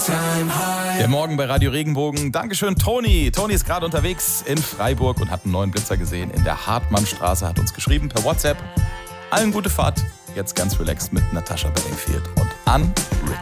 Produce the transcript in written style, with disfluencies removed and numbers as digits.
Der Morgen bei Radio Regenbogen. Dankeschön, Toni. Toni ist gerade unterwegs in Freiburg und hat einen neuen Blitzer gesehen in der Hartmannstraße. Hat uns geschrieben per WhatsApp. Allen gute Fahrt. Jetzt ganz relaxed mit Natasha Bedingfield und Unwritten.